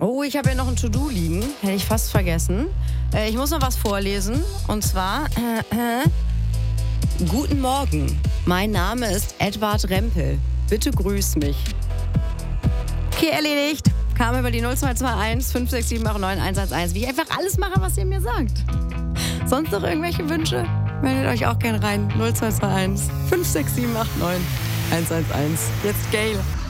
Oh, ich habe ja noch ein To-Do liegen. Hätte ich fast vergessen. Ich muss noch was vorlesen. Und zwar, guten Morgen. Mein Name ist Edward Rempel. Bitte grüß mich. Okay, erledigt. Kam über die 0221 56789 111. Wie ich einfach alles mache, was ihr mir sagt. Sonst noch irgendwelche Wünsche? Meldet euch auch gern rein. 0221 56789 111. Jetzt Gail.